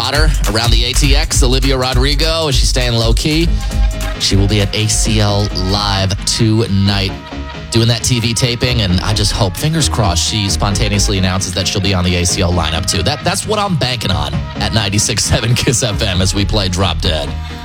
hotter around the ATX. Olivia Rodrigo, she's staying low-key. She will be at ACL Live tonight doing that TV taping, and I just hope, fingers crossed, she spontaneously announces that she'll be on the ACL lineup too. That's what I'm banking on at 96.7 KISS FM as we play Drop Dead.